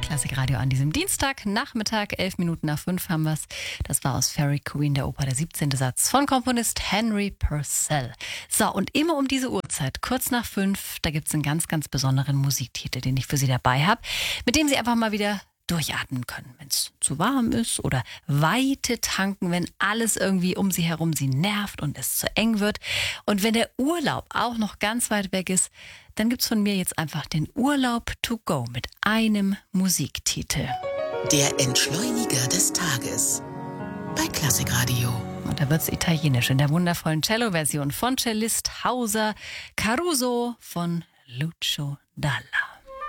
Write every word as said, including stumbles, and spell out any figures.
Klassikradio an diesem Dienstag, Nachmittag, elf Minuten nach fünf haben wir's. Das war aus Fairy Queen der Oper, der siebzehnte Satz von Komponist Henry Purcell. So, und immer um diese Uhrzeit, kurz nach fünf, da gibt's einen ganz, ganz besonderen Musiktitel, den ich für Sie dabei habe, mit dem Sie einfach mal wieder durchatmen können, wenn es zu warm ist, oder Weite tanken, wenn alles irgendwie um Sie herum Sie nervt und es zu eng wird. Und wenn der Urlaub auch noch ganz weit weg ist, dann gibt's von mir jetzt einfach den Urlaub to go mit einem Musiktitel. Der Entschleuniger des Tages bei Klassikradio. Und da wird's italienisch in der wundervollen Cello-Version von Cellist Hauser Caruso von Lucio Dalla.